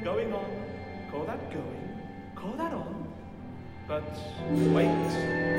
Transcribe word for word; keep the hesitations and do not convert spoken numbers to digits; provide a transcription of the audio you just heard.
going on, call that going, call that on. But wait,